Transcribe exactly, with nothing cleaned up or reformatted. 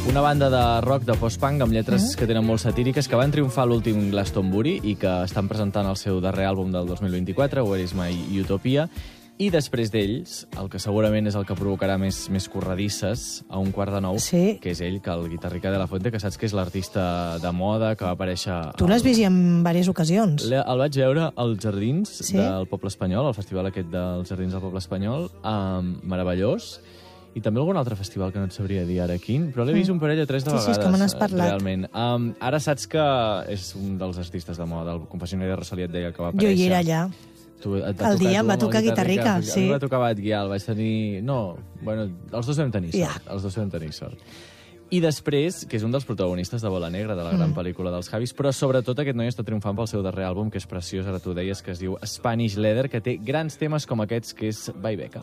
Una banda de rock de post-punk amb lletres que tenen molt satíriques, que van triomfar a l'últim Glastonbury i que estan presentant el seu darrer àlbum del dos mil vint-i-quatre, Where is my Utopia. I després d'ells, el que segurament és el que provocarà més, més corredisses a un quart de nou, Sí. que és ell, que el Guitarrica de la Fuente, que saps que és l'artista de moda que va aparèixer... Tu l'has vist ja en diverses ocasions. El, el vaig veure als Jardins Sí? del Poble Espanyol, al festival aquest dels Jardins del Poble Espanyol, um, meravellós, i també algun altre festival que no et sabria dir ara quin, però l'he vist un parell o tres de Sí, sí, vegades, és que me n'has eh, parlat. realment. Um, ara saps que és un dels artistes de moda, el Confessionari de Rosalía et deia que va Jo aparèixer. hi era allà. Tu, et va El tocar dia tu em va amb el tocar Guitarrica, A sí. mi em va tocar Batguial, vaig tenir... No, bueno, els dos vam tenir Ja. sort. Els dos vam tenir sort. I després, que és un dels protagonistes de Bola Negra, de la gran Mm. pel·lícula dels Javis, però sobretot aquest noi està triomfant pel seu darrer àlbum, que és preciós, ara tu deies, que es diu Spanish Leather, que té grans temes com aquests, que és Vai Beca.